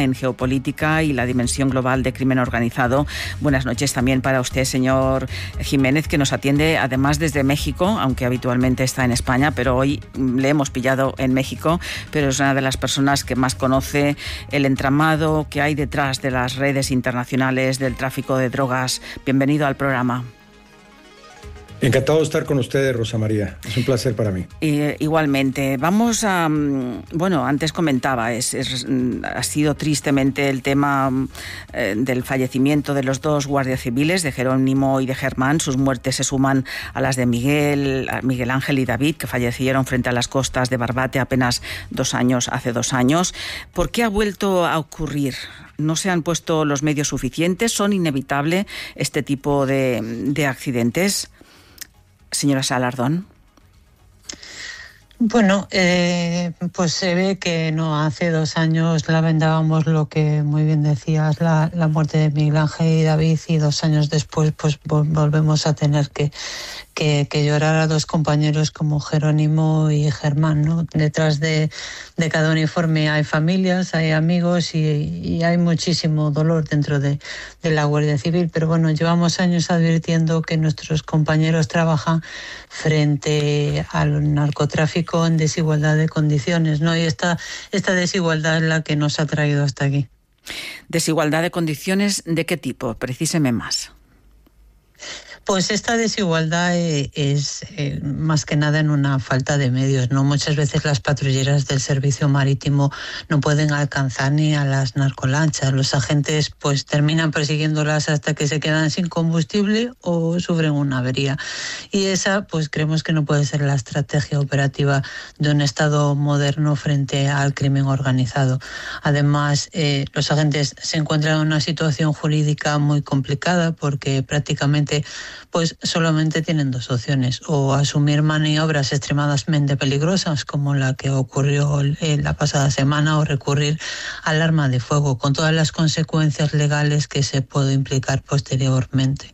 en geopolítica y la dimensión global de crimen organizado. Buenas noches también para usted, señor Jiménez, que nos atiende además desde México, aunque habitualmente está en España, pero hoy le hemos pillado en México, pero es una de las personas que más conoce el entramado que hay detrás de las redes internacionales del tráfico de drogas. Bienvenido al programa. Encantado de estar con ustedes, Rosa María. Es un placer para mí. Igualmente. Vamos a... Bueno, antes comentaba, ha sido tristemente el tema del fallecimiento de los dos guardias civiles, de Jerónimo y de Germán. Sus muertes se suman a las de Miguel Ángel y David, que fallecieron frente a las costas de Barbate apenas hace 2 años. ¿Por qué ha vuelto a ocurrir? ¿No se han puesto los medios suficientes? ¿Son inevitables este tipo de accidentes? Señora Salardón. Bueno, pues se ve que no, hace 2 años lamentábamos lo que muy bien decías, la muerte de Miguel Ángel y David, y 2 años después pues volvemos a tener que llorar a 2 compañeros como Jerónimo y Germán, ¿no? Detrás de cada uniforme hay familias, hay amigos y hay muchísimo dolor dentro de la Guardia Civil, pero bueno, llevamos años advirtiendo que nuestros compañeros trabajan frente al narcotráfico en desigualdad de condiciones, ¿no? Y esta desigualdad es la que nos ha traído hasta aquí. ¿Desigualdad de condiciones de qué tipo? Precíseme más. Pues esta desigualdad es más que nada en una falta de medios, ¿no? Muchas veces las patrulleras del servicio marítimo no pueden alcanzar ni a las narcolanchas. Los agentes pues terminan persiguiéndolas hasta que se quedan sin combustible o sufren una avería. Y esa pues creemos que no puede ser la estrategia operativa de un Estado moderno frente al crimen organizado. Además, los agentes se encuentran en una situación jurídica muy complicada porque prácticamente pues solamente tienen 2 opciones: o asumir maniobras extremadamente peligrosas como la que ocurrió la pasada semana, o recurrir al arma de fuego, con todas las consecuencias legales que se puede implicar posteriormente.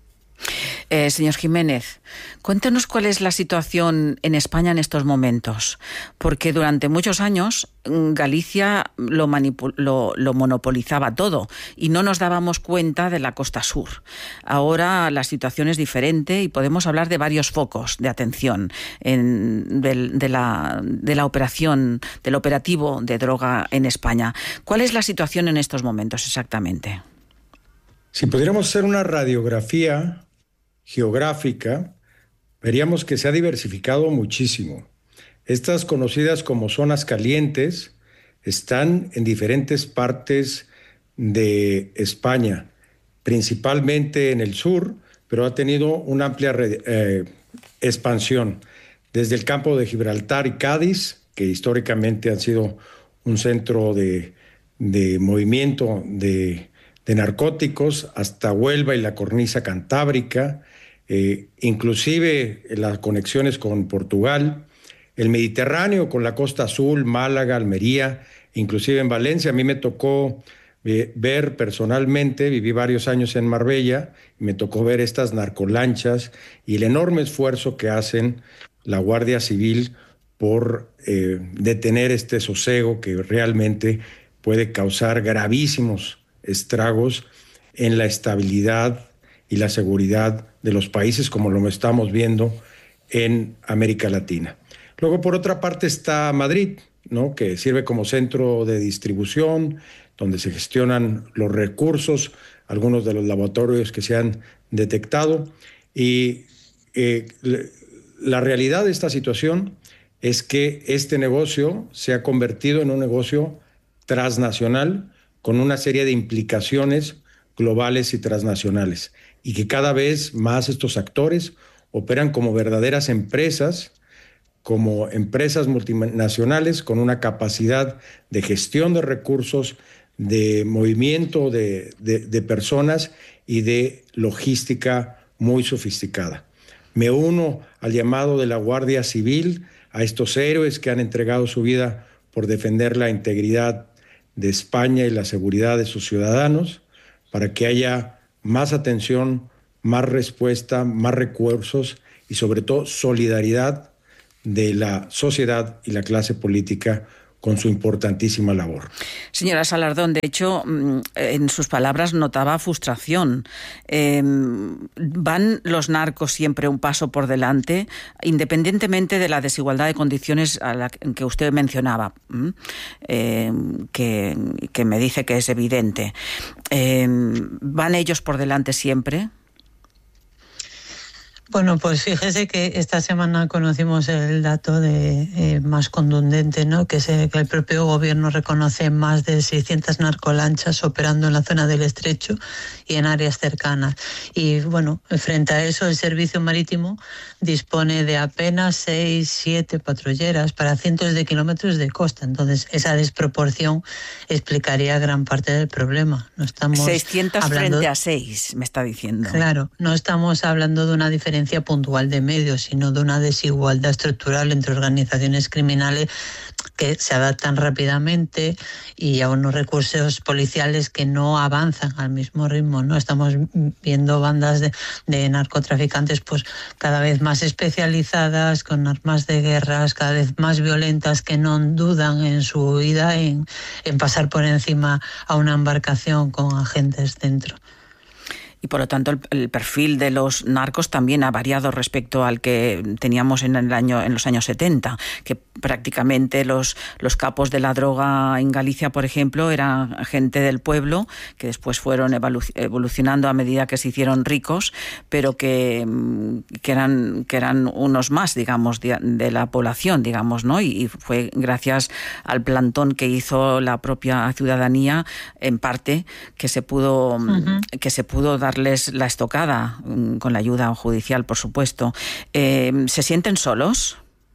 Señor Jiménez, cuéntenos cuál es la situación en España en estos momentos, porque durante muchos años Galicia lo monopolizaba todo y no nos dábamos cuenta de la costa sur. Ahora la situación es diferente y podemos hablar de varios focos de atención de la operación, del operativo de droga en España. ¿Cuál es la situación en estos momentos exactamente? Si pudiéramos hacer una radiografía geográfica, veríamos que se ha diversificado muchísimo. Estas conocidas como zonas calientes están en diferentes partes de España, principalmente en el sur, pero ha tenido una amplia expansión. Desde el campo de Gibraltar y Cádiz, que históricamente han sido un centro de movimiento de narcóticos, hasta Huelva y la cornisa cantábrica, inclusive las conexiones con Portugal, el Mediterráneo con la costa azul, Málaga, Almería, inclusive en Valencia. A mí me tocó ver personalmente, viví varios años en Marbella, y me tocó ver estas narcolanchas y el enorme esfuerzo que hacen la Guardia Civil por detener este sosego que realmente puede causar gravísimos estragos en la estabilidad y la seguridad de los países, como lo estamos viendo en América Latina. Luego, por otra parte, está Madrid, ¿no?, que sirve como centro de distribución, donde se gestionan los recursos, algunos de los laboratorios que se han detectado. Y la realidad de esta situación es que este negocio se ha convertido en un negocio transnacional con una serie de implicaciones globales y transnacionales, y que cada vez más estos actores operan como verdaderas empresas, como empresas multinacionales con una capacidad de gestión de recursos, de movimiento de personas y de logística muy sofisticada. Me uno al llamado de la Guardia Civil, a estos héroes que han entregado su vida por defender la integridad de España y la seguridad de sus ciudadanos, para que haya más atención, más respuesta, más recursos y sobre todo solidaridad de la sociedad y la clase política con su importantísima labor. Señora Salardón, de hecho, en sus palabras notaba frustración. ¿Van los narcos siempre un paso por delante, independientemente de la desigualdad de condiciones que usted mencionaba, que me dice que es evidente? ¿Van ellos por delante siempre? Bueno, pues fíjese que esta semana conocimos el dato más contundente, ¿no? Que el propio gobierno reconoce más de 600 narcolanchas operando en la zona del Estrecho y en áreas cercanas. Y bueno, frente a eso, el Servicio Marítimo dispone de apenas 6, 7 patrulleras para cientos de kilómetros de costa. Entonces, esa desproporción explicaría gran parte del problema. No estamos 600 frente a 6, me está diciendo. Claro, no estamos hablando de una diferencia puntual de medios, sino de una desigualdad estructural entre organizaciones criminales que se adaptan rápidamente y a unos recursos policiales que no avanzan al mismo ritmo, ¿no? Estamos viendo bandas de narcotraficantes pues cada vez más especializadas, con armas de guerras cada vez más violentas, que no dudan en su huida en pasar por encima a una embarcación con agentes dentro. Y por lo tanto el perfil de los narcos también ha variado respecto al que teníamos en los años 70, que prácticamente los capos de la droga en Galicia, por ejemplo, eran gente del pueblo, que después fueron evolucionando a medida que se hicieron ricos, pero que eran unos más, digamos, de la población, digamos, ¿no? Y fue gracias al plantón que hizo la propia ciudadanía, en parte, que se pudo darles la estocada, con la ayuda judicial, por supuesto. ¿Se sienten solos?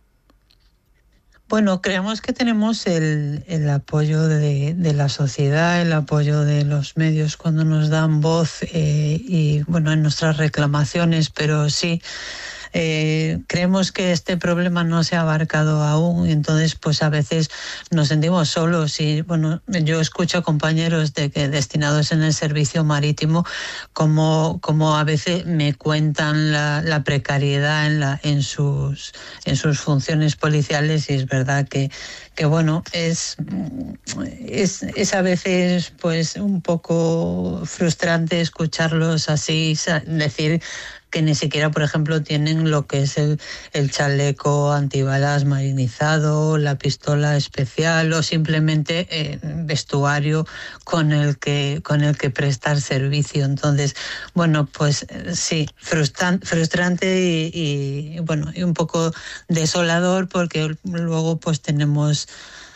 Bueno, creemos que tenemos el apoyo de la sociedad, el apoyo de los medios cuando nos dan voz y bueno, en nuestras reclamaciones, pero sí, creemos que este problema no se ha abarcado aún, y entonces pues a veces nos sentimos solos. Y bueno, yo escucho a compañeros destinados en el servicio marítimo como a veces me cuentan la precariedad en sus funciones policiales, y es verdad que bueno, es a veces pues un poco frustrante escucharlos así, decir que ni siquiera, por ejemplo, tienen lo que es el chaleco antibalas marinizado, la pistola especial o simplemente vestuario con el que prestar servicio. Entonces, bueno, pues sí, frustrante y bueno, y un poco desolador, porque luego pues tenemos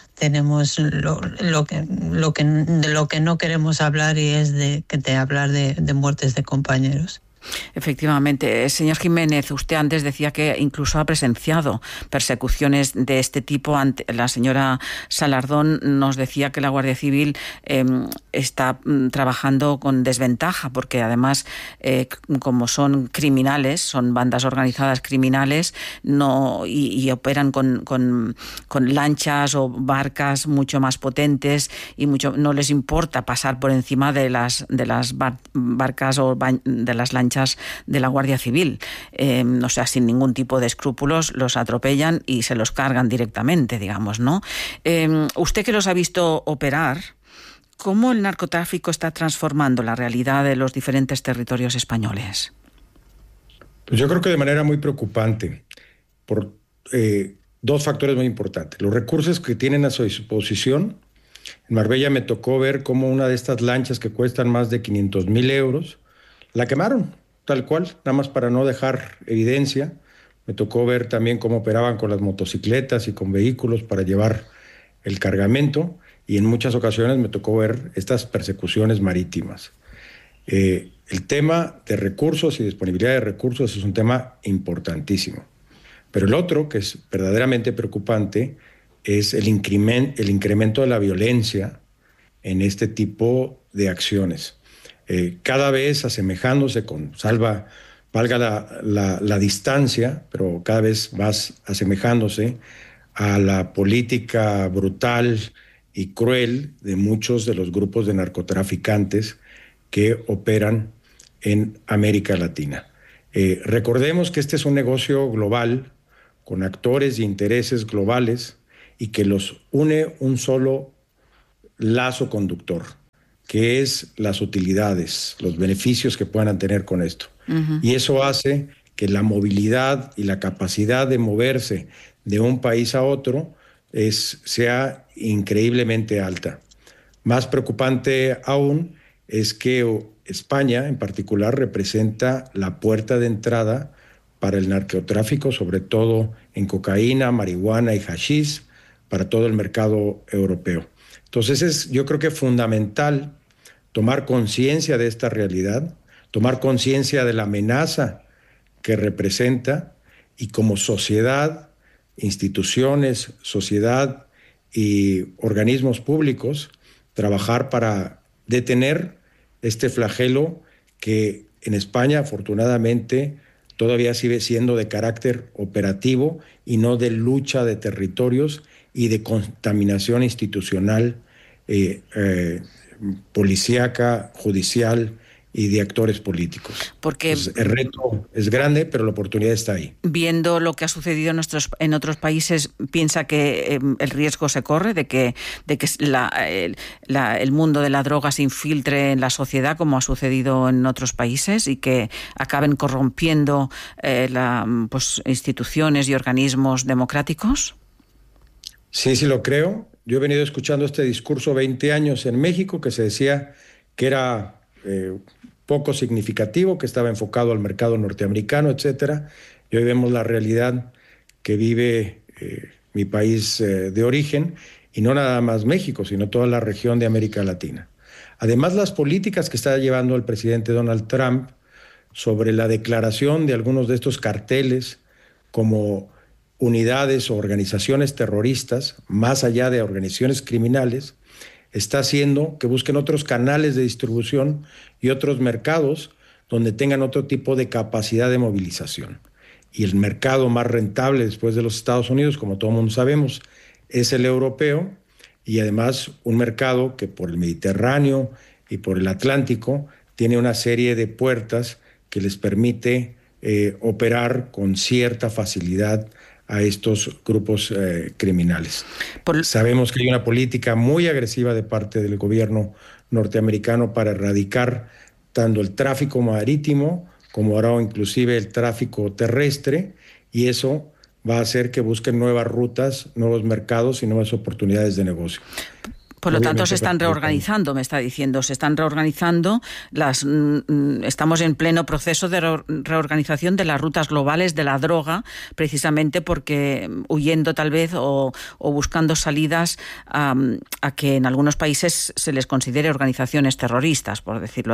lo que no queremos hablar, y es de hablar de muertes de compañeros. Efectivamente. Señor Jiménez, usted antes decía que incluso ha presenciado persecuciones de este tipo. La señora Salardón nos decía que la Guardia Civil está trabajando con desventaja, porque además, como son criminales, son bandas organizadas criminales, y operan con lanchas o barcas mucho más potentes, y no les importa pasar por encima de las barcas o de las lanchas de la Guardia Civil. O sea, sin ningún tipo de escrúpulos los atropellan y se los cargan directamente, digamos, ¿no? Usted, que los ha visto operar, ¿cómo el narcotráfico está transformando la realidad de los diferentes territorios españoles? Pues yo creo que de manera muy preocupante, por dos factores muy importantes. Los recursos que tienen a su disposición. En Marbella me tocó ver cómo una de estas lanchas que cuestan más de 500,000 euros, la quemaron, tal cual, nada más para no dejar evidencia. Me tocó ver también cómo operaban con las motocicletas y con vehículos para llevar el cargamento, y en muchas ocasiones me tocó ver estas persecuciones marítimas. El tema de recursos y disponibilidad de recursos es un tema importantísimo. Pero el otro, que es verdaderamente preocupante, es el incremento de la violencia en este tipo de acciones. Cada vez asemejándose valga la distancia, pero cada vez más asemejándose a la política brutal y cruel de muchos de los grupos de narcotraficantes que operan en América Latina. Recordemos que este es un negocio global, con actores y intereses globales, y que los une un solo lazo conductor, que es las utilidades, los beneficios que puedan tener con esto. Y eso hace que la movilidad y la capacidad de moverse de un país a otro sea increíblemente alta. Más preocupante aún es que España en particular representa la puerta de entrada para el narcotráfico, sobre todo en cocaína, marihuana y hachís, para todo el mercado europeo. Entonces yo creo que es fundamental tomar conciencia de esta realidad, tomar conciencia de la amenaza que representa y como sociedad, instituciones, sociedad y organismos públicos, trabajar para detener este flagelo que en España afortunadamente todavía sigue siendo de carácter operativo y no de lucha de territorios y de contaminación institucional, policíaca, judicial y de actores políticos. Porque pues el reto es grande, pero la oportunidad está ahí. Viendo lo que ha sucedido en otros países, ¿piensa que el riesgo se corre de que el mundo de la droga se infiltre en la sociedad, como ha sucedido en otros países, y que acaben corrompiendo instituciones y organismos democráticos? Sí, sí lo creo. Yo he venido escuchando este discurso 20 años en México, que se decía que era poco significativo, que estaba enfocado al mercado norteamericano, etcétera. Y hoy vemos la realidad que vive mi país de origen, y no nada más México, sino toda la región de América Latina. Además, las políticas que está llevando el presidente Donald Trump sobre la declaración de algunos de estos carteles como unidades o organizaciones terroristas, más allá de organizaciones criminales, está haciendo que busquen otros canales de distribución y otros mercados donde tengan otro tipo de capacidad de movilización. Y el mercado más rentable después de los Estados Unidos, como todo el mundo sabemos, es el europeo, y además un mercado que por el Mediterráneo y por el Atlántico tiene una serie de puertas que les permite operar con cierta facilidad a estos grupos criminales. Sabemos que hay una política muy agresiva de parte del gobierno norteamericano para erradicar tanto el tráfico marítimo como ahora inclusive el tráfico terrestre, y eso va a hacer que busquen nuevas rutas, nuevos mercados y nuevas oportunidades de negocio. Por lo tanto, se están reorganizando, me está diciendo, se están reorganizando. Estamos en pleno proceso de reorganización de las rutas globales de la droga, precisamente porque huyendo tal vez o buscando salidas a que en algunos países se les considere organizaciones terroristas, por decirlo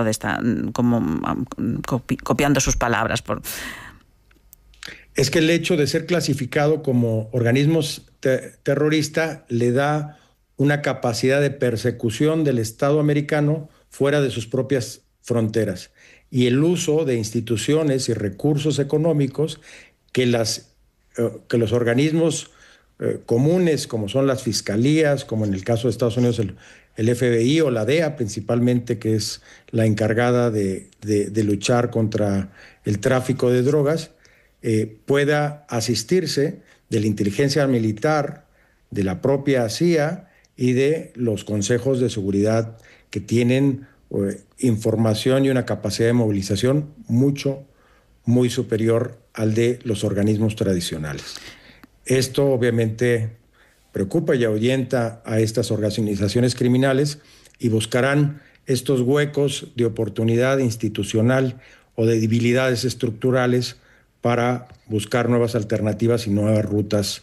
copiando sus palabras. Es que el hecho de ser clasificado como organismos terrorista le da una capacidad de persecución del Estado americano fuera de sus propias fronteras, y el uso de instituciones y recursos económicos que los organismos comunes, como son las fiscalías, como en el caso de Estados Unidos el FBI o la DEA principalmente, que es la encargada de luchar contra el tráfico de drogas, pueda asistirse de la inteligencia militar, de la propia CIA y de los consejos de seguridad, que tienen información y una capacidad de movilización muy superior al de los organismos tradicionales. Esto obviamente preocupa y ahuyenta a estas organizaciones criminales, y buscarán estos huecos de oportunidad institucional o de debilidades estructurales para buscar nuevas alternativas y nuevas rutas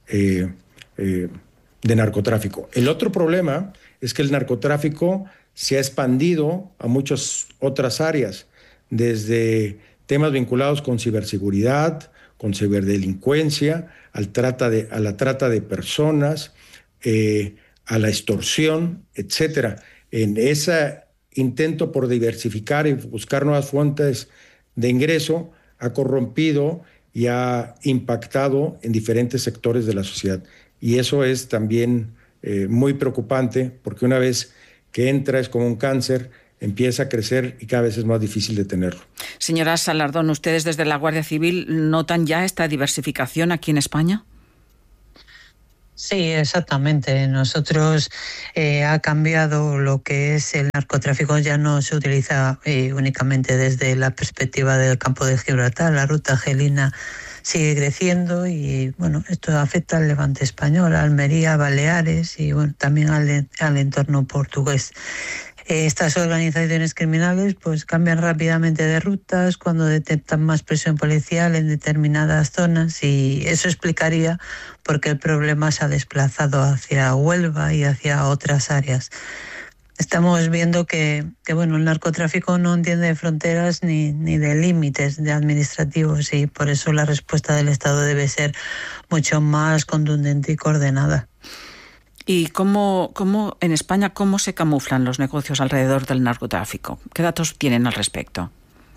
de narcotráfico. El otro problema es que el narcotráfico se ha expandido a muchas otras áreas, desde temas vinculados con ciberseguridad, con ciberdelincuencia, a la trata de personas, a la extorsión, etcétera. En ese intento por diversificar y buscar nuevas fuentes de ingreso, ha corrompido y ha impactado en diferentes sectores de la sociedad. Y eso es también muy preocupante, porque una vez que entra es como un cáncer, empieza a crecer y cada vez es más difícil detenerlo. Señora Salardón, ¿ustedes desde la Guardia Civil notan ya esta diversificación aquí en España? Sí, exactamente. Nosotros ha cambiado lo que es el narcotráfico, ya no se utiliza únicamente desde la perspectiva del campo de Gibraltar. La ruta argelina sigue creciendo y bueno, esto afecta al Levante español, a Almería, Baleares y bueno, también al entorno portugués. Estas organizaciones criminales pues cambian rápidamente de rutas cuando detectan más presión policial en determinadas zonas y eso explicaría por qué el problema se ha desplazado hacia Huelva y hacia otras áreas. Estamos viendo que bueno, el narcotráfico no entiende de fronteras ni de límites de administrativos y por eso la respuesta del Estado debe ser mucho más contundente y coordinada. ¿Y cómo en España cómo se camuflan los negocios alrededor del narcotráfico? ¿Qué datos tienen al respecto?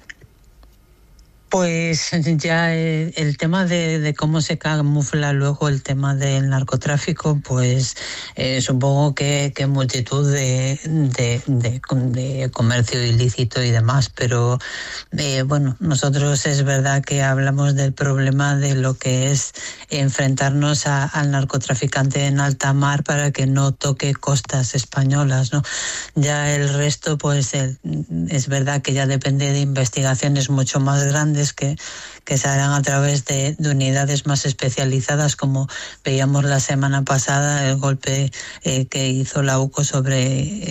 Pues ya el tema de cómo se camufla luego el tema del narcotráfico, pues supongo que multitud de comercio ilícito y demás, pero bueno, nosotros es verdad que hablamos del problema de lo que es enfrentarnos al narcotraficante en alta mar para que no toque costas españolas, ¿no? Ya el resto, pues es verdad que ya depende de investigaciones mucho más grandes que se harán a través de unidades más especializadas, como veíamos la semana pasada, el golpe que hizo la UCO sobre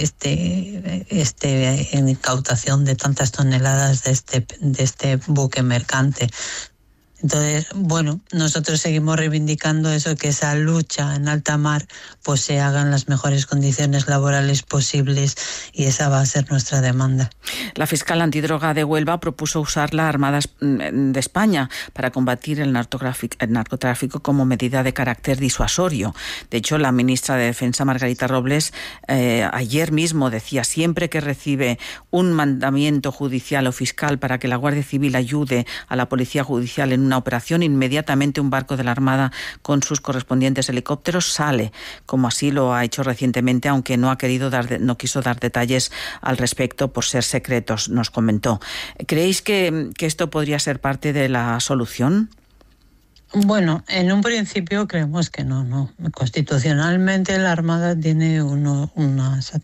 incautación de tantas toneladas de este buque mercante. Entonces, bueno, nosotros seguimos reivindicando eso, que esa lucha en alta mar pues se haga en las mejores condiciones laborales posibles y esa va a ser nuestra demanda. La fiscal antidroga de Huelva propuso usar la Armada de España para combatir el narcotráfico como medida de carácter disuasorio. De hecho, la ministra de Defensa, Margarita Robles, ayer mismo decía: siempre que recibe un mandamiento judicial o fiscal para que la Guardia Civil ayude a la Policía Judicial en una operación, inmediatamente un barco de la Armada con sus correspondientes helicópteros sale, como así lo ha hecho recientemente, aunque no quiso dar detalles al respecto por ser secretos, nos comentó. ¿Creéis que esto podría ser parte de la solución? Bueno, en un principio creemos que no. Constitucionalmente la Armada tiene unas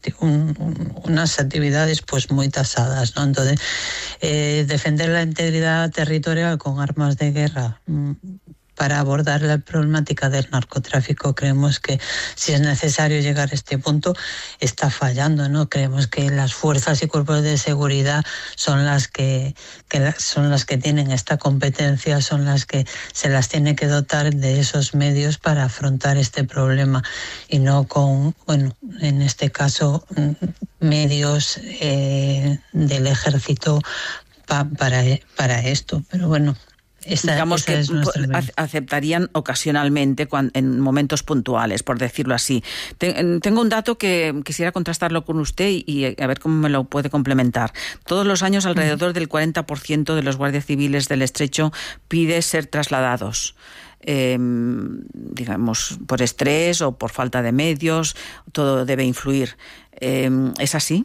actividades pues muy tasadas, ¿no? Entonces, defender la integridad territorial con armas de guerra para abordar la problemática del narcotráfico, creemos que si es necesario llegar a este punto está fallando, ¿no? Creemos que las fuerzas y cuerpos de seguridad son las que tienen esta competencia, son las que se las tiene que dotar de esos medios para afrontar este problema y no con, bueno, en este caso, medios del ejército para esto. Pero bueno, digamos que aceptarían ocasionalmente en momentos puntuales, por decirlo así. Tengo un dato que quisiera contrastarlo con usted y a ver cómo me lo puede complementar. Todos los años alrededor del 40% de los guardias civiles del Estrecho pide ser trasladados. Digamos, por estrés o por falta de medios, todo debe influir. ¿Es así?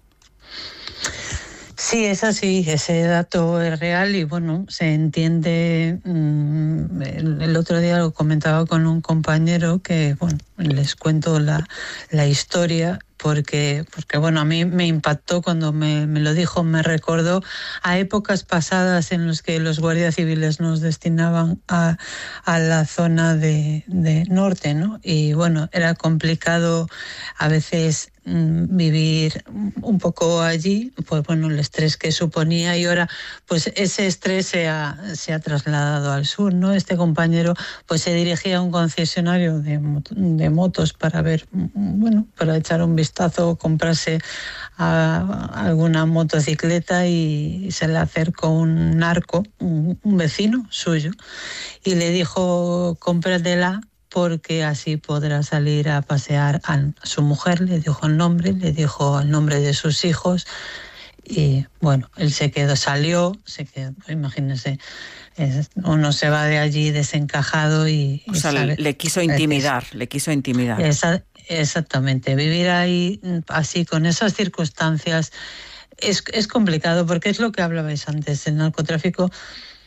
Sí, es así, ese dato es real y bueno, se entiende. El otro día lo comentaba con un compañero que, bueno, les cuento la historia porque bueno, a mí me impactó cuando me lo dijo, me recordó a épocas pasadas en las que los guardias civiles nos destinaban a la zona de norte, ¿no? Y bueno, era complicado a veces vivir un poco allí, pues bueno, el estrés que suponía, y ahora pues ese estrés se ha trasladado al sur, ¿no? Este compañero pues se dirigía a un concesionario de motos para ver, bueno, para echar un vistazo, comprarse alguna motocicleta, y se le acercó un narco, un vecino suyo, y le dijo: cómpratela porque así podrá salir a pasear a su mujer. Le dijo el nombre de sus hijos, y bueno, él se quedó, imagínense, uno se va de allí desencajado y o sea, le quiso intimidar. Exactamente, vivir ahí así con esas circunstancias es complicado, porque es lo que hablabais antes. El narcotráfico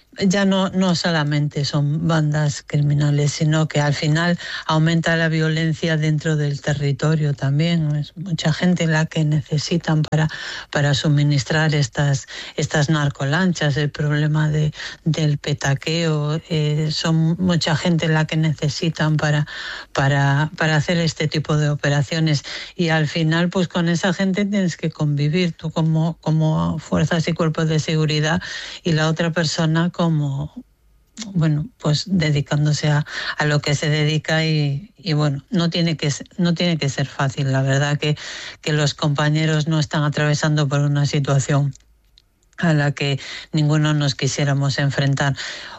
ya no solamente son bandas criminales, sino que al final aumenta la violencia dentro del territorio también. Es mucha gente la que necesitan para suministrar estas narcolanchas. El problema del petaqueo, son mucha gente la que necesitan para hacer este tipo de operaciones, y al final pues con esa gente tienes que convivir tú como fuerzas y cuerpos de seguridad, y la otra persona como, bueno, pues dedicándose a lo que se dedica, y bueno, no tiene que ser fácil. La verdad que los compañeros no están atravesando por una situación a la que ninguno nos quisiéramos enfrentar.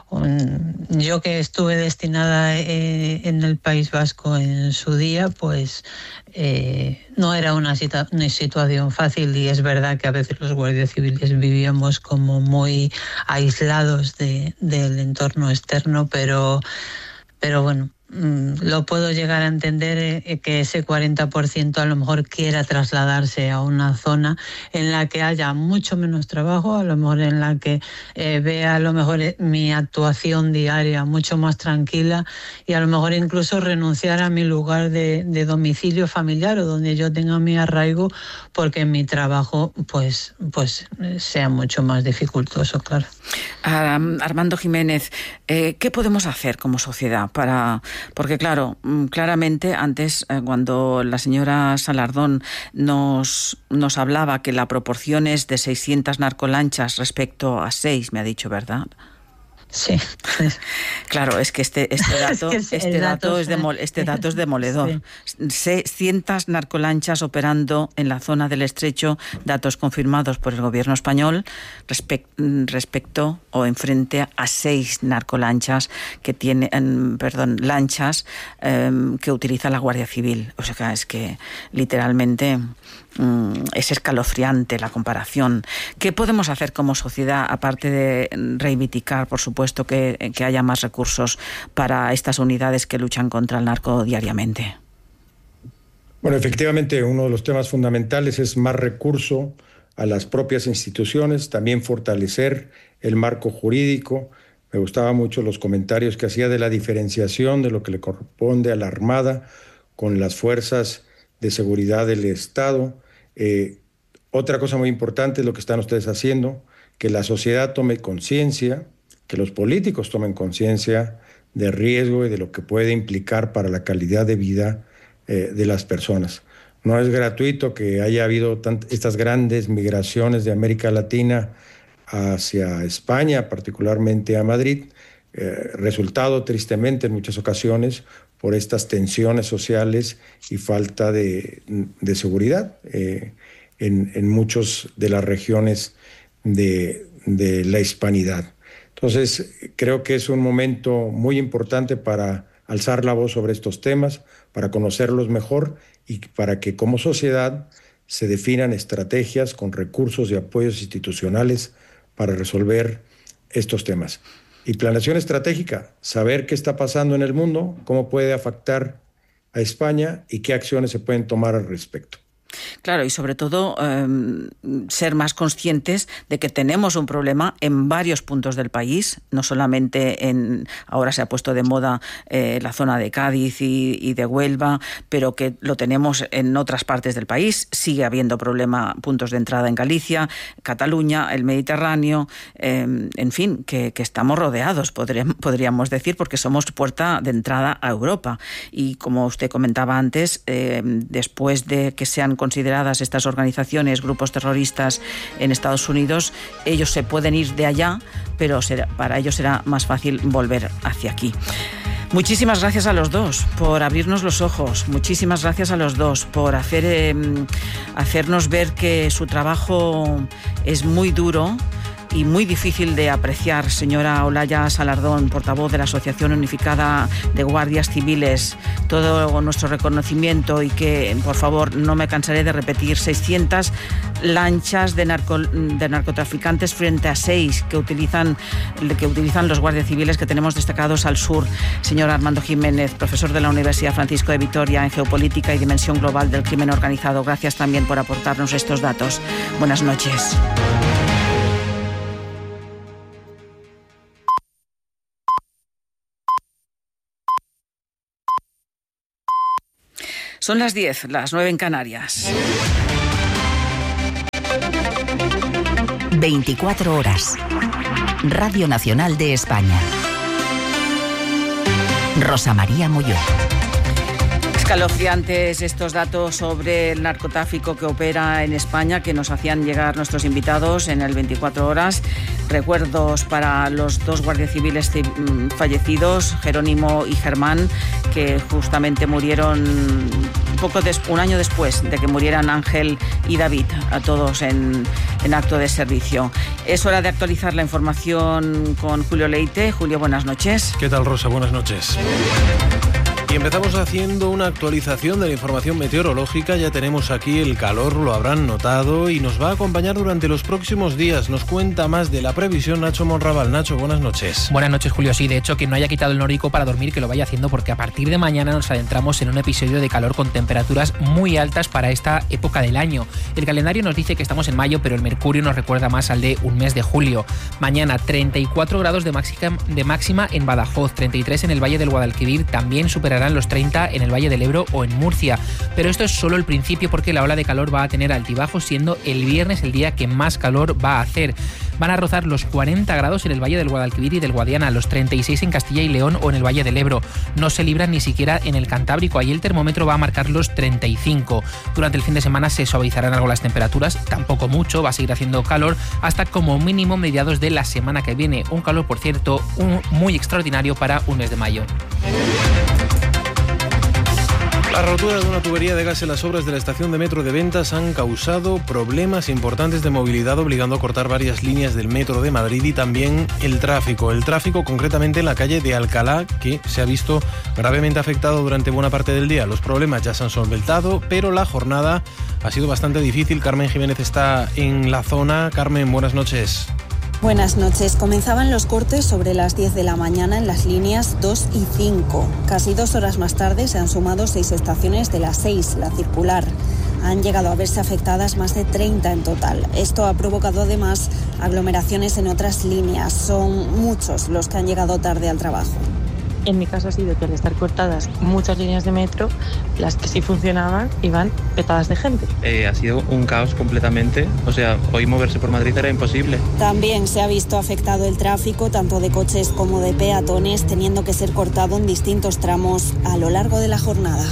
Yo que estuve destinada en el País Vasco en su día, pues no era una situación fácil, y es verdad que a veces los guardias civiles vivíamos como muy aislados del entorno externo, pero bueno, lo puedo llegar a entender, que ese 40% a lo mejor quiera trasladarse a una zona en la que haya mucho menos trabajo, a lo mejor en la que vea a lo mejor mi actuación diaria mucho más tranquila, y a lo mejor incluso renunciar a mi lugar de domicilio familiar o donde yo tenga mi arraigo, porque mi trabajo pues sea mucho más dificultoso, claro. Armando Jiménez, ¿qué podemos hacer como sociedad porque claro, claramente antes, cuando la señora Salardón nos hablaba que la proporción es de 600 narcolanchas respecto a 6, me ha dicho, ¿verdad? Sí. Claro, es que este dato es demoledor. Sí. 600 narcolanchas operando en la zona del Estrecho, datos confirmados por el gobierno español, respecto o en frente a 6 narcolanchas que lanchas que utiliza la Guardia Civil. O sea, es que literalmente es escalofriante la comparación. ¿Qué podemos hacer como sociedad, aparte de reivindicar, por supuesto, que haya más recursos para estas unidades que luchan contra el narco diariamente? Bueno, efectivamente, uno de los temas fundamentales es más recurso a las propias instituciones, también fortalecer el marco jurídico. Me gustaban mucho los comentarios que hacía de la diferenciación de lo que le corresponde a la Armada con las fuerzas de seguridad del Estado. Otra cosa muy importante es lo que están ustedes haciendo, que la sociedad tome conciencia, que los políticos tomen conciencia de riesgo y de lo que puede implicar para la calidad de vida de las personas. No es gratuito que haya habido estas grandes migraciones de América Latina hacia España, particularmente a Madrid, resultado tristemente en muchas ocasiones por estas tensiones sociales y falta de seguridad en muchas de las regiones de la hispanidad. Entonces, creo que es un momento muy importante para alzar la voz sobre estos temas, para conocerlos mejor y para que como sociedad se definan estrategias con recursos y apoyos institucionales para resolver estos temas. Y planeación estratégica, saber qué está pasando en el mundo, cómo puede afectar a España y qué acciones se pueden tomar al respecto. Claro, y sobre todo ser más conscientes de que tenemos un problema en varios puntos del país, no solamente ahora se ha puesto de moda la zona de Cádiz y de Huelva, pero que lo tenemos en otras partes del país. Sigue habiendo puntos de entrada en Galicia, Cataluña, el Mediterráneo, en fin, que estamos rodeados, podríamos decir, porque somos puerta de entrada a Europa. Y como usted comentaba antes, después de que sean consideradas estas organizaciones, grupos terroristas en Estados Unidos, ellos se pueden ir de allá, pero para ellos será más fácil volver hacia aquí. Muchísimas gracias a los dos por abrirnos los ojos, muchísimas gracias a los dos por hacernos ver que su trabajo es muy duro y muy difícil de apreciar. Señora Olaya Salardón, portavoz de la Asociación Unificada de Guardias Civiles, todo nuestro reconocimiento, y que, por favor, no me cansaré de repetir, 600 lanchas de narcotraficantes frente a 6 que utilizan los guardias civiles que tenemos destacados al sur. Señor Armando Jiménez, profesor de la Universidad Francisco de Vitoria en Geopolítica y Dimensión Global del Crimen Organizado, gracias también por aportarnos estos datos. Buenas noches. Son las 10, las 9 en Canarias. 24 horas. Radio Nacional de España. Rosa María Molló. Escalofriantes estos datos sobre el narcotráfico que opera en España que nos hacían llegar nuestros invitados en el 24 horas. Recuerdos para los 2 guardias civiles fallecidos, Jerónimo y Germán, que justamente murieron un año después de que murieran Ángel y David, a todos en acto de servicio. Es hora de actualizar la información con Julio Leite. Julio, buenas noches. ¿Qué tal, Rosa? Buenas noches. Y empezamos haciendo una actualización de la información meteorológica. Ya tenemos aquí el calor, lo habrán notado, y nos va a acompañar durante los próximos días. Nos cuenta más de la previsión Nacho Monraval. Nacho, buenas noches. Buenas noches, Julio. Sí, de hecho, que no haya quitado el nórdico para dormir, que lo vaya haciendo, porque a partir de mañana nos adentramos en un episodio de calor con temperaturas muy altas para esta época del año. El calendario nos dice que estamos en mayo, pero el mercurio nos recuerda más al de un mes de julio. Mañana 34 grados de máxima en Badajoz, 33 en el Valle del Guadalquivir, también superarán los 30 en el Valle del Ebro o en Murcia. Pero esto es solo el principio, porque la ola de calor va a tener altibajos, siendo el viernes el día que más calor va a hacer. Van a rozar los 40 grados en el Valle del Guadalquivir y del Guadiana, los 36 en Castilla y León o en el Valle del Ebro. No se libran ni siquiera en el Cantábrico, ahí el termómetro va a marcar los 35. Durante el fin de semana se suavizarán algo las temperaturas, tampoco mucho, va a seguir haciendo calor hasta como mínimo mediados de la semana que viene. Un calor, por cierto, muy extraordinario para un mes de mayo. La rotura de una tubería de gas en las obras de la estación de metro de Ventas han causado problemas importantes de movilidad, obligando a cortar varias líneas del metro de Madrid y también el tráfico. El tráfico concretamente en la calle de Alcalá, que se ha visto gravemente afectado durante buena parte del día. Los problemas ya se han solventado, pero la jornada ha sido bastante difícil. Carmen Jiménez está en la zona. Carmen, buenas noches. Buenas noches. Comenzaban los cortes sobre las 10 de la mañana en las líneas 2 y 5. Casi 2 horas más tarde se han sumado 6 estaciones de las 6, la circular. Han llegado a verse afectadas más de 30 en total. Esto ha provocado además aglomeraciones en otras líneas. Son muchos los que han llegado tarde al trabajo. En mi caso ha sido que al estar cortadas muchas líneas de metro, las que sí funcionaban iban petadas de gente. Ha sido un caos completamente, o sea, hoy moverse por Madrid era imposible. También se ha visto afectado el tráfico, tanto de coches como de peatones, teniendo que ser cortado en distintos tramos a lo largo de la jornada.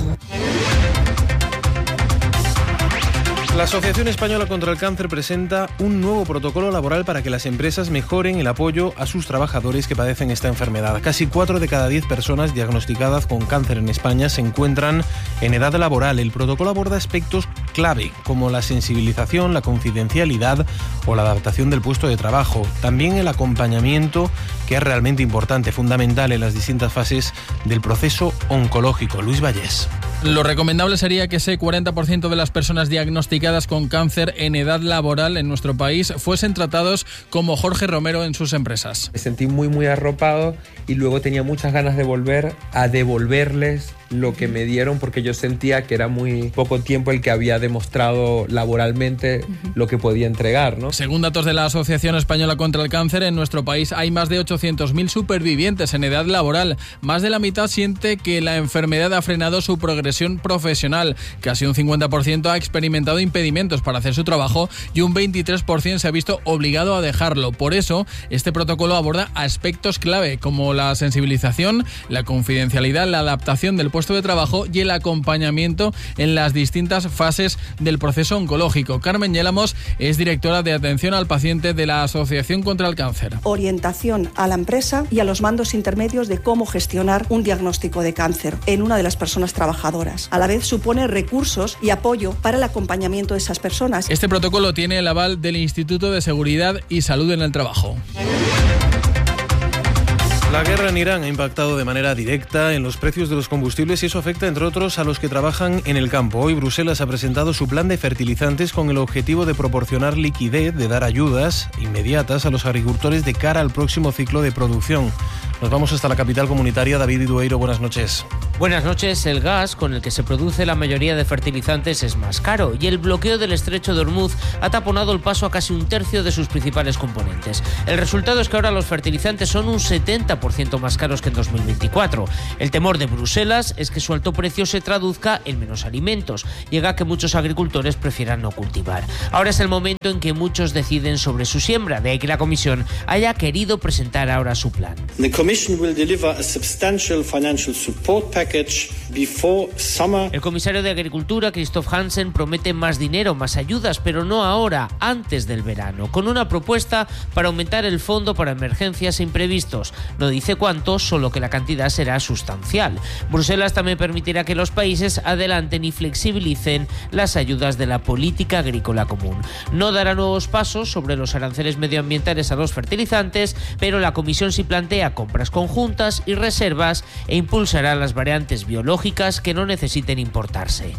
La Asociación Española contra el Cáncer presenta un nuevo protocolo laboral para que las empresas mejoren el apoyo a sus trabajadores que padecen esta enfermedad. Casi 4 de cada 10 personas diagnosticadas con cáncer en España se encuentran en edad laboral. El protocolo aborda aspectos clave como la sensibilización, la confidencialidad o la adaptación del puesto de trabajo. También el acompañamiento, que es realmente importante, fundamental en las distintas fases del proceso oncológico. Luis Vallés. Lo recomendable sería que ese 40% de las personas diagnosticadas con cáncer en edad laboral en nuestro país fuesen tratados como Jorge Romero en sus empresas. Me sentí muy arropado y luego tenía muchas ganas de volver a devolverles lo que me dieron, porque yo sentía que era muy poco tiempo el que había demostrado laboralmente lo que podía entregar, ¿no? Según datos de la Asociación Española contra el Cáncer, en nuestro país hay más de 800.000 supervivientes en edad laboral. Más de la mitad siente que la enfermedad ha frenado su progresión profesional. Casi un 50% ha experimentado impedimentos para hacer su trabajo y un 23% se ha visto obligado a dejarlo. Por eso, este protocolo aborda aspectos clave como la sensibilización, la confidencialidad, la adaptación del puesto de trabajo y el acompañamiento en las distintas fases del proceso oncológico. Carmen Yélamos es directora de atención al paciente de la Asociación contra el Cáncer. Orientación a la empresa y a los mandos intermedios de cómo gestionar un diagnóstico de cáncer en una de las personas trabajadoras. A la vez supone recursos y apoyo para el acompañamiento de esas personas. Este protocolo tiene el aval del Instituto de Seguridad y Salud en el Trabajo. La guerra en Irán ha impactado de manera directa en los precios de los combustibles y eso afecta, entre otros, a los que trabajan en el campo. Hoy Bruselas ha presentado su plan de fertilizantes con el objetivo de proporcionar liquidez, de dar ayudas inmediatas a los agricultores de cara al próximo ciclo de producción. Nos vamos hasta la capital comunitaria. David Idueiro, buenas noches. Buenas noches. El gas con el que se produce la mayoría de fertilizantes es más caro y el bloqueo del estrecho de Hormuz ha taponado el paso a casi un tercio de sus principales componentes. El resultado es que ahora los fertilizantes son un 70% más caros que en 2024. El temor de Bruselas es que su alto precio se traduzca en menos alimentos, llega a que muchos agricultores prefieran no cultivar. Ahora es el momento en que muchos deciden sobre su siembra, de ahí que la Comisión haya querido presentar ahora su plan. The Commission will deliver a substantial financial support package before summer. El comisario de Agricultura, Christoph Hansen, promete más dinero, más ayudas, pero no ahora, antes del verano, con una propuesta para aumentar el fondo para emergencias e imprevistos. No dice cuánto, solo que la cantidad será sustancial. Bruselas también permitirá que los países adelanten y flexibilicen las ayudas de la política agrícola común. No dará nuevos pasos sobre los aranceles medioambientales a los fertilizantes, pero la Comisión sí plantea compras conjuntas y reservas e impulsará las variantes biológicas que no necesiten importarse.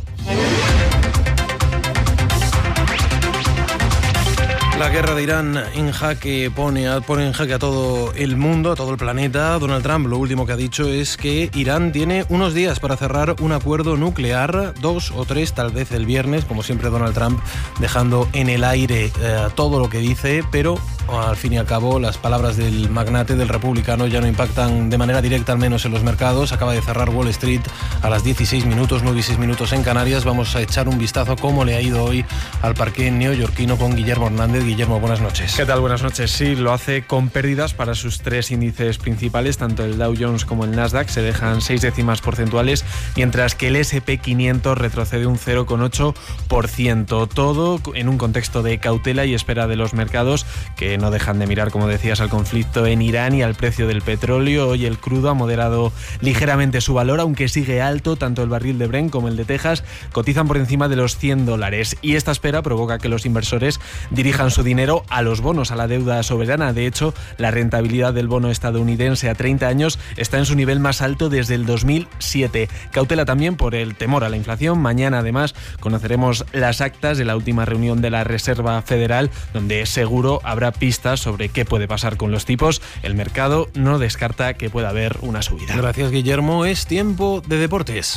La guerra de Irán en jaque pone en jaque a todo el mundo, a todo el planeta. Donald Trump lo último que ha dicho es que Irán tiene unos días para cerrar un acuerdo nuclear, 2 o 3, tal vez el viernes, como siempre Donald Trump dejando en el aire todo lo que dice, pero al fin y al cabo las palabras del magnate, del republicano, ya no impactan de manera directa, al menos en los mercados. Acaba de cerrar Wall Street a las 16 minutos, 9 y 6 minutos en Canarias. Vamos a echar un vistazo a cómo le ha ido hoy al parqué neoyorquino con Guillermo Hernández. Guillermo, buenas noches. ¿Qué tal? Buenas noches. Sí, lo hace con pérdidas para sus 3 índices principales, tanto el Dow Jones como el Nasdaq se dejan 6 décimas porcentuales, mientras que el S&P 500 retrocede un 0,8%. Todo en un contexto de cautela y espera de los mercados, que no dejan de mirar, como decías, al conflicto en Irán y al precio del petróleo. Hoy el crudo ha moderado ligeramente su valor, aunque sigue alto. Tanto el barril de Brent como el de Texas cotizan por encima de los $100. Y esta espera provoca que los inversores dirijan su dinero a los bonos, a la deuda soberana. De hecho, la rentabilidad del bono estadounidense a 30 años está en su nivel más alto desde el 2007. Cautela también por el temor a la inflación. Mañana, además, conoceremos las actas de la última reunión de la Reserva Federal, donde seguro habrá pistas sobre qué puede pasar con los tipos. El mercado no descarta que pueda haber una subida. Gracias, Guillermo. Es tiempo de deportes.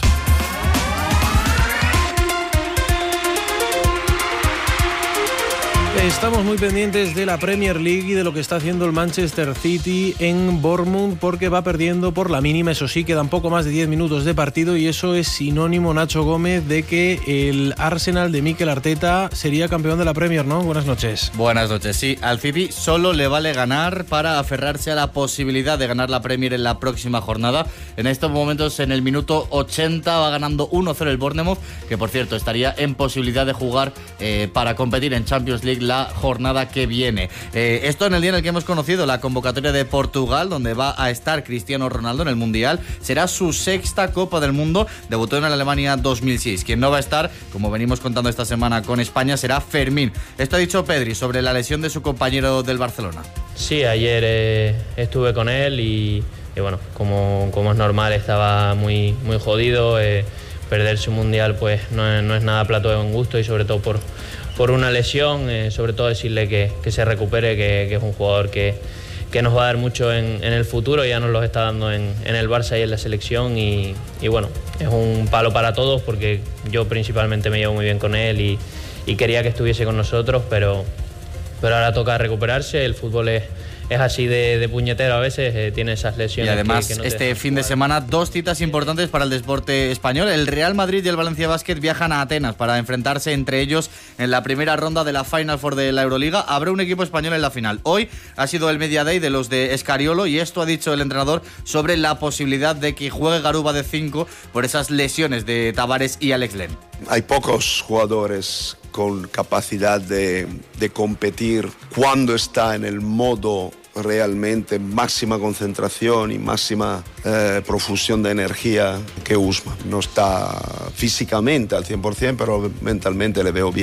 Estamos muy pendientes de la Premier League y de lo que está haciendo el Manchester City en Bournemouth, porque va perdiendo por la mínima. Eso sí, quedan poco más de 10 minutos de partido y eso es sinónimo, Nacho Gómez, de que el Arsenal de Mikel Arteta sería campeón de la Premier, ¿no? Buenas noches. Buenas noches, sí. Al City solo le vale ganar para aferrarse a la posibilidad de ganar la Premier en la próxima jornada. En estos momentos, en el minuto 80, va ganando 1-0 el Bournemouth, que por cierto estaría en posibilidad de jugar para competir en Champions League la jornada que viene. Esto en el día en el que hemos conocido la convocatoria de Portugal, donde va a estar Cristiano Ronaldo en el Mundial. Será su 6ª Copa del Mundo. Debutó en la Alemania 2006. Quien no va a estar, como venimos contando esta semana con España, será Fermín. Esto ha dicho Pedri sobre la lesión de su compañero del Barcelona. Sí, ayer estuve con él y bueno, como es normal, estaba muy jodido. Perderse un Mundial pues no es nada plato de buen gusto, y sobre todo por una lesión, sobre todo decirle que se recupere, que es un jugador que nos va a dar mucho en el futuro. Ya nos lo está dando en el Barça y en la selección, y bueno, es un palo para todos, porque yo principalmente me llevo muy bien con él y quería que estuviese con nosotros, pero ahora toca recuperarse. El fútbol es así de puñetero a veces, tiene esas lesiones. Y además, que no este fin de semana, 2 citas importantes para el deporte español. El Real Madrid y el Valencia Basket viajan a Atenas para enfrentarse entre ellos en la primera ronda de la Final Four de la Euroliga. Habrá un equipo español en la final. Hoy ha sido el Media Day de los de Escariolo, y esto ha dicho el entrenador sobre la posibilidad de que juegue Garuba de 5 por esas lesiones de Tavares y Alex Len. Hay pocos jugadores con capacidad de competir cuando está en el modo realmente máxima concentración y máxima profusión de energía que Usman. No está físicamente al 100%, pero mentalmente le veo bien.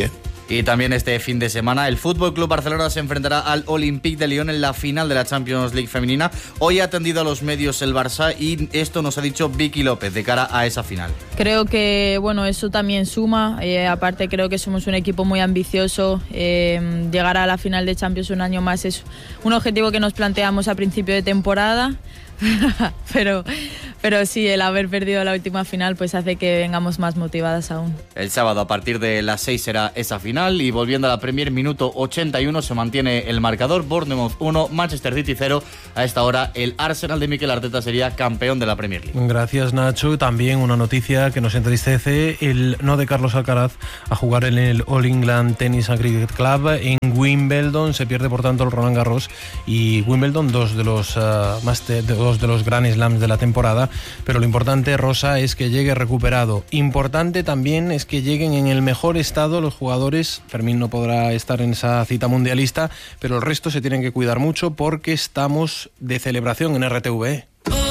Y también este fin de semana el Fútbol Club Barcelona se enfrentará al Olympique de Lyon en la final de la Champions League femenina. Hoy ha atendido a los medios el Barça y esto nos ha dicho Vicky López de cara a esa final. Creo que bueno, eso también suma, aparte creo que somos un equipo muy ambicioso, llegar a la final de Champions un año más es un objetivo que nos planteamos a principio de temporada. pero sí, el haber perdido la última final pues hace que vengamos más motivadas aún. El sábado a partir de las 6 será esa final y volviendo a la Premier, minuto 81 se mantiene el marcador, Bournemouth 1, Manchester City 0. A esta hora el Arsenal de Mikel Arteta sería campeón de la Premier League. Gracias, Nacho. También una noticia que nos entristece, el no de Carlos Alcaraz a jugar en el All England Tennis and Cricket Club en Wimbledon. Se pierde por tanto el Roland Garros y Wimbledon, dos de los de los Grand Slams de la temporada, pero lo importante, Rosa, es que llegue recuperado. Importante también es que lleguen en el mejor estado los jugadores. Fermín no podrá estar en esa cita mundialista, pero el resto se tienen que cuidar mucho porque estamos de celebración en RTV.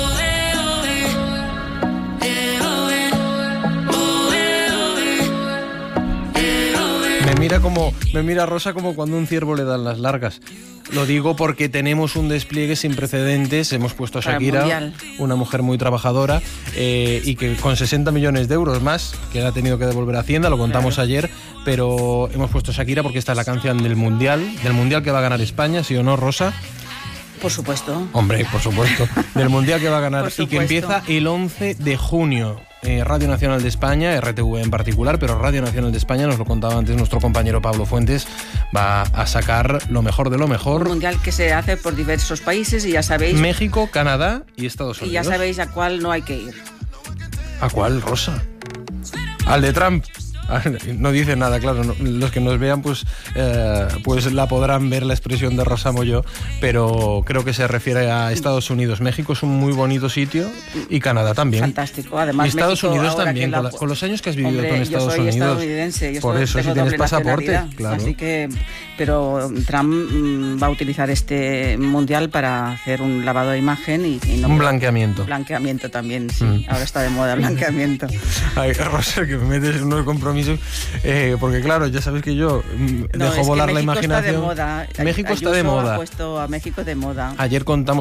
Me mira Rosa como cuando un ciervo le dan las largas. Lo digo porque tenemos un despliegue sin precedentes. Hemos puesto a Shakira, una mujer muy trabajadora, y que con 60 millones de euros más, que ha tenido que devolver a Hacienda, lo contamos ayer, pero hemos puesto a Shakira porque esta es la canción del Mundial que va a ganar España, ¿sí o no, Rosa? Por supuesto. Hombre, por supuesto. Del Mundial que va a ganar y que empieza el 11 de junio. Radio Nacional de España, RTV en particular, pero Radio Nacional de España, nos lo contaba antes nuestro compañero Pablo Fuentes, va a sacar lo mejor de lo mejor. Un mundial que se hace por diversos países y ya sabéis... México, Canadá y Estados Unidos. Y ya sabéis a cuál no hay que ir. ¿A cuál, Rosa? Al de Trump. No dice nada, claro, no, los que nos vean pues la podrán ver la expresión de Rosa Molló, pero creo que se refiere a Estados Unidos. México es un muy bonito sitio y Canadá también. Fantástico, además y Estados México, Unidos también, con los años que has vivido tú en Estados Unidos. Yo soy estadounidense, por eso si tienes pasaporte, claro. Así que, pero Trump va a utilizar este mundial para hacer un lavado de imagen y no, un blanqueamiento. Blanqueamiento también, sí. Ahora está de moda el blanqueamiento. Ay, Rosa, que me metes en unos compromisos. Porque claro, ya sabes que yo dejo volar la imaginación. Está de moda. México está de moda. Ha puesto a México de moda. Ayer contamos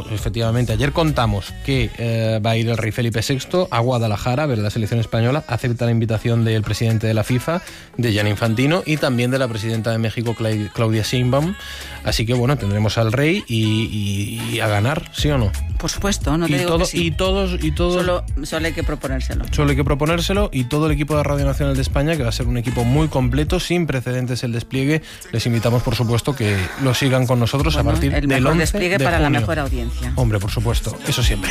que va a ir el rey Felipe VI a Guadalajara a ver la selección española. Acepta la invitación del presidente de la FIFA, de Gianni Infantino, y también de la presidenta de México, Claudia Sheinbaum. Así que bueno, tendremos al rey y a ganar, ¿sí o no? Por supuesto, no te digo que sí. Y todos. Solo hay que proponérselo. Solo hay que proponérselo, y todo el equipo de Radio Nacional de España, que va a ser un equipo muy completo, sin precedentes el despliegue. Les invitamos, por supuesto, que lo sigan con nosotros a partir del 11 de junio. El mejor despliegue para la mejor audiencia. Hombre, por supuesto, eso siempre.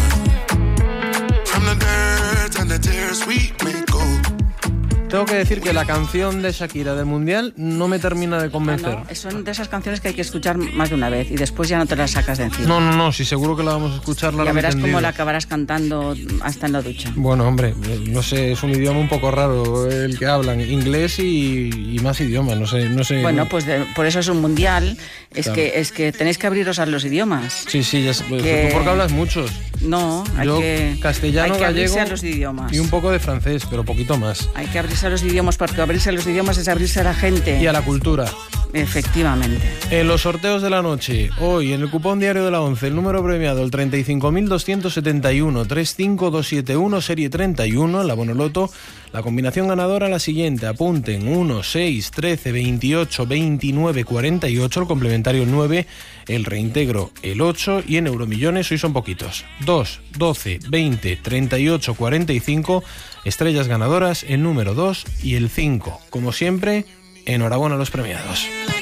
Tengo que decir que la canción de Shakira del Mundial no me termina de convencer. No, son de esas canciones que hay que escuchar más de una vez y después ya no te las sacas de encima. No, sí, seguro que la vamos a escuchar. Ya verás cómo la acabarás cantando hasta en la ducha. Bueno, hombre, no sé, es un idioma un poco raro el que hablan, inglés y más idiomas, no sé. Bueno, pues por eso es un Mundial, claro. Es que tenéis que abriros a los idiomas. Sí, ya sé, tú porque hablas muchos. No, castellano, hay que gallego abrirse a los idiomas. Y un poco de francés, pero poquito más. Hay que abrirse a los idiomas, porque abrirse a los idiomas es abrirse a la gente. Y a la cultura. Efectivamente. En los sorteos de la noche, hoy en el cupón diario de la 11, el número premiado, el 35.271, 35271, serie 31, la Bonoloto, la combinación ganadora la siguiente, apunten: 1, 6, 13, 28, 29, 48, el complementario el 9, el reintegro el 8 y en Euromillones hoy son poquitos: 2, 12, 20, 38, 45, estrellas ganadoras el número 2 y el 5. Como siempre, enhorabuena a los premiados.